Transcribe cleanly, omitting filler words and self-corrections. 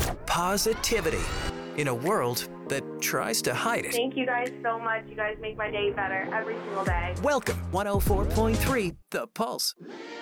positivity in a world that tries to hide it. Thank you guys so much. You guys make my day better every single day. Welcome, 104.3 The Pulse.